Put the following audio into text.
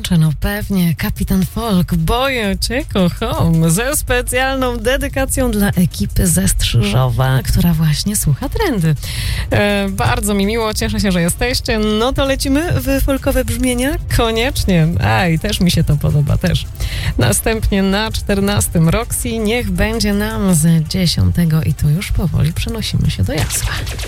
słuchacze, no pewnie Kapitan Folk, boję cię kocham, ze specjalną dedykacją dla ekipy ze Strzyżowa, która właśnie słucha trendy. Bardzo mi miło, cieszę się, że jesteście. No to lecimy w folkowe brzmienia? Koniecznie. Aj, też mi się to podoba, też. Następnie na 14 Roxy, niech będzie nam z 10 i tu już powoli przenosimy się do Jasła.